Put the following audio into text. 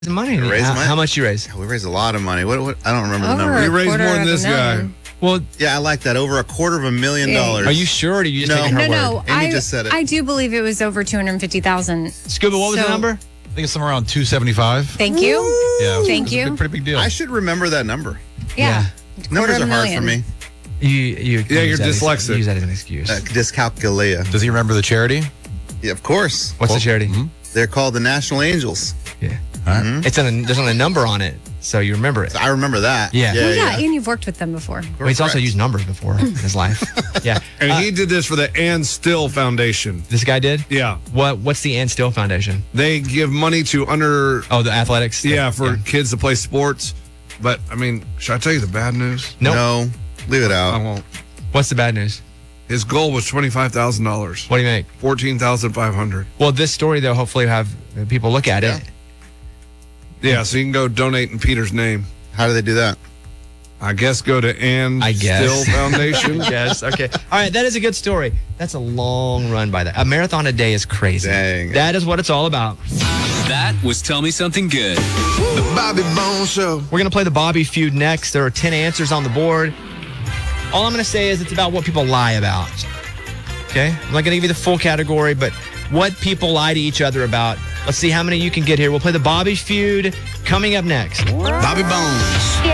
Money. How much you raise? We raised a lot of money. What? I don't remember the number. You raised more than this guy. Well, yeah, I like that. Over $250,000. Are you sure? Or do you just take her No. word? Amy just said it. I do believe it was over 250,000. Scuba, what was the number? I think it's somewhere around 275. Thank you. Yeah, Thank you. Pretty big deal. I should remember that number. Yeah. Numbers are hard for me. You're dyslexic. Use that as an excuse. Dyscalculia. Does he remember the charity? Yeah, of course. What's the charity? They're called the National Angels. Yeah. There's a number on it, so you remember it. I remember that. Yeah. Well, yeah, and you've worked with them before. Well, he's also used numbers before in his life. Yeah. And he did this for the Ann Still Foundation. This guy did? Yeah. What's the Ann Still Foundation? They give money to the athletics? for kids to play sports. But, I mean, should I tell you the bad news? Nope. No. Leave it I out. won't. What's the bad news? His goal was $25,000. What do you make? $14,500. Well, this story, though, hopefully have people look at it. Yeah, so you can go donate in Peter's name. How do they do that? I guess go to Ann Still Foundation. Yes. Okay. All right. That is a good story. That's a long run by that. A marathon a day is crazy. Dang. That is what it's all about. That was Tell Me Something Good. The Bobby Bones Show. We're going to play the Bobby Feud next. There are 10 answers on the board. All I'm going to say is it's about what people lie about. Okay? I'm not going to give you the full category, but what people lie to each other about. Let's see how many you can get here. We'll play the Bobby Feud coming up next. Bobby Bones.